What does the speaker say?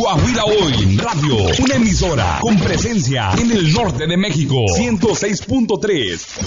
Guajira Hoy Radio, una emisora con presencia en el norte de México, 106.3.